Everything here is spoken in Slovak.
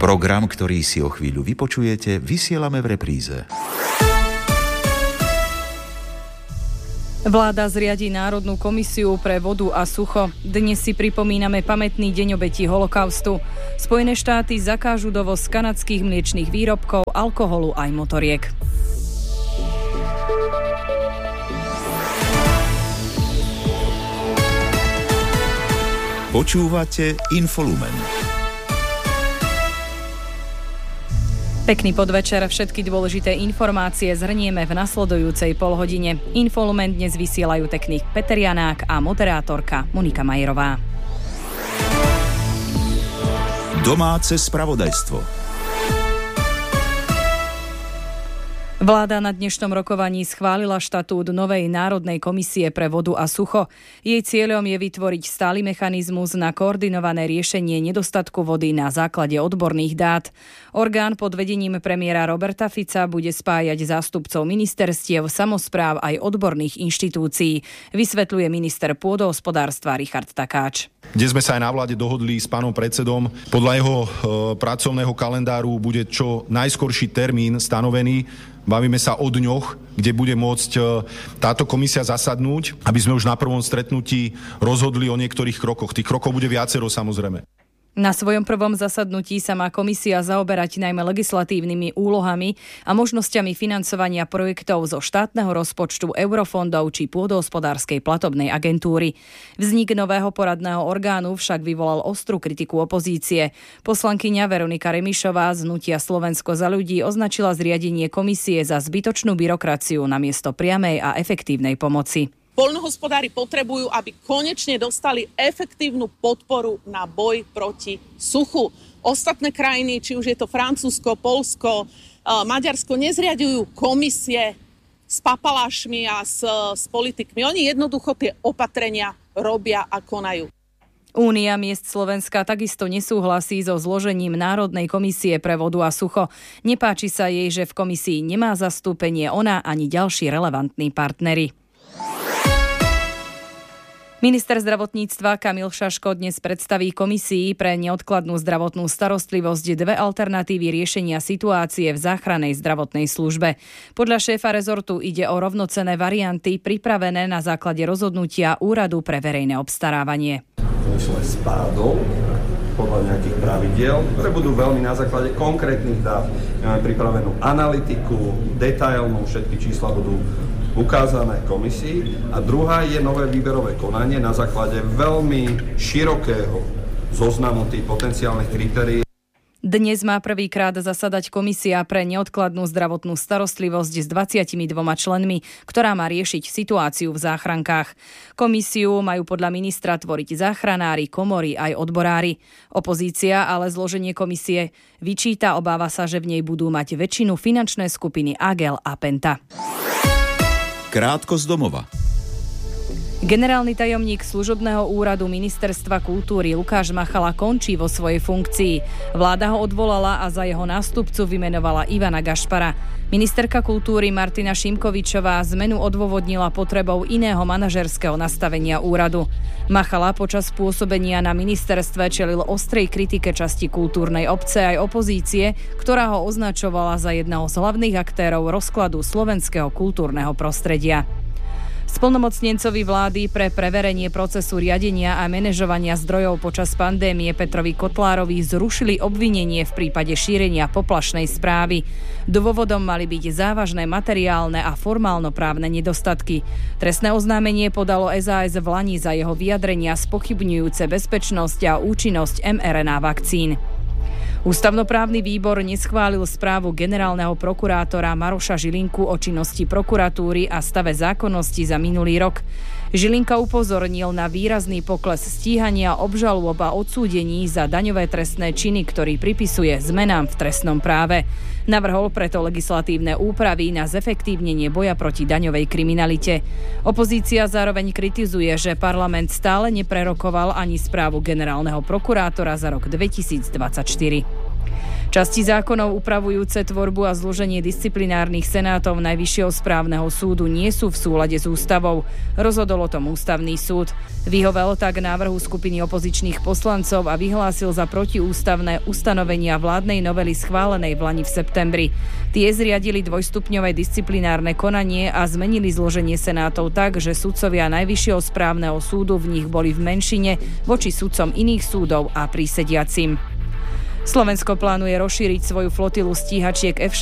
Program, ktorý si o chvíľu vypočujete, vysielame v repríze. Vláda zriadi Národnú komisiu pre vodu a sucho. Dnes si pripomíname pamätný deň obetí holokaustu. Spojené štáty zakážu dovoz kanadských mliečnych výrobkov, alkoholu aj motoriek. Počúvate Infolumen. Pekný podvečer, všetky dôležité informácie zhrnieme v nasledujúcej polhodine. Infolumen dnes vysielajú technik Peter Janák a moderátorka Monika Majerová. Domáce spravodajstvo. Vláda na dnešnom rokovaní schválila štatút novej Národnej komisie pre vodu a sucho. Jej cieľom je vytvoriť stály mechanizmus na koordinované riešenie nedostatku vody na základe odborných dát. Orgán pod vedením premiéra Roberta Fica bude spájať zástupcov ministerstiev, samospráv aj odborných inštitúcií, vysvetľuje minister pôdohospodárstva Richard Takáč. Dnes sme sa aj na vláde dohodli s pánom predsedom. Podľa jeho pracovného kalendáru bude čo najskorší termín stanovený. Bavíme sa o dňoch, kde bude môcť táto komisia zasadnúť, aby sme už na prvom stretnutí rozhodli o niektorých krokoch. Tých krokov bude viacero, samozrejme. Na svojom prvom zasadnutí sa má komisia zaoberať najmä legislatívnymi úlohami a možnosťami financovania projektov zo štátneho rozpočtu, eurofondov či pôdohospodárskej platobnej agentúry. Vznik nového poradného orgánu však vyvolal ostrú kritiku opozície. Poslankyňa Veronika Remišová z hnutia Slovensko za ľudí označila zriadenie komisie za zbytočnú byrokraciu namiesto priamej a efektívnej pomoci. Poľnohospodári potrebujú, aby konečne dostali efektívnu podporu na boj proti suchu. Ostatné krajiny, či už je to Francúzsko, Poľsko, Maďarsko, nezriaďujú komisie s papalášmi a s politikmi. Oni jednoducho tie opatrenia robia a konajú. Únia miest Slovenska takisto nesúhlasí so zložením Národnej komisie pre vodu a sucho. Nepáči sa jej, že v komisii nemá zastúpenie ona ani ďalší relevantní partneri. Minister zdravotníctva Kamil Šaško dnes predstaví komisii pre neodkladnú zdravotnú starostlivosť dve alternatívy riešenia situácie v záchrannej zdravotnej službe. Podľa šéfa rezortu ide o rovnocenné varianty pripravené na základe rozhodnutia Úradu pre verejné obstarávanie. Spádov podľa nejakých pravidiel, ktoré budú veľmi na základe konkrétnych dát. Máme pripravenú analytiku, detailnú, všetky čísla budú ukázané komisii a druhá je nové výberové konanie na základe veľmi širokého zoznamu tých potenciálnych kritérií. Dnes má prvýkrát zasadať komisia pre neodkladnú zdravotnú starostlivosť s 22 členmi, ktorá má riešiť situáciu v záchrankách. Komisiu majú podľa ministra tvoriť záchranári, komory aj odborári. Opozícia ale zloženie komisie vyčíta, obáva sa, že v nej budú mať väčšinu finančné skupiny Agel a Penta. Krátko z domova. Generálny tajomník služobného úradu Ministerstva kultúry Lukáš Machala končí vo svojej funkcii. Vláda ho odvolala a za jeho nástupcu vymenovala Ivana Gašpara. Ministerka kultúry Martina Šimkovičová zmenu odôvodnila potrebou iného manažerského nastavenia úradu. Machala počas pôsobenia na ministerstve čelil ostrej kritike časti kultúrnej obce aj opozície, ktorá ho označovala za jedného z hlavných aktérov rozkladu slovenského kultúrneho prostredia. Splnomocnencovi vlády pre preverenie procesu riadenia a manažovania zdrojov počas pandémie Petrovi Kotlárovi zrušili obvinenie v prípade šírenia poplašnej správy. Dôvodom mali byť závažné materiálne a formálno-právne nedostatky. Trestné oznámenie podalo SAS v Lani za jeho vyjadrenia spochybňujúce bezpečnosť a účinnosť mRNA vakcín. Ústavnoprávny výbor neschválil správu generálneho prokurátora Maroša Žilinku o činnosti prokuratúry a stave zákonnosti za minulý rok. Žilinka upozornil na výrazný pokles stíhania, obžalôb a odsúdení za daňové trestné činy, ktorý pripisuje zmenám v trestnom práve. Navrhol preto legislatívne úpravy na zefektívnenie boja proti daňovej kriminalite. Opozícia zároveň kritizuje, že parlament stále neprerokoval ani správu generálneho prokurátora za rok 2024. Časti zákonov upravujúce tvorbu a zloženie disciplinárnych senátov Najvyššieho správneho súdu nie sú v súlade s ústavou. Rozhodol o tom ústavný súd. Vyhovel tak návrhu skupiny opozičných poslancov a vyhlásil za protiústavné ustanovenia vládnej novely schválenej v lani v septembri. Tie zriadili dvojstupňové disciplinárne konanie a zmenili zloženie senátov tak, že sudcovia Najvyššieho správneho súdu v nich boli v menšine voči sudcom iných súdov a prísediacim. Slovensko plánuje rozšíriť svoju flotilu stíhačiek F-16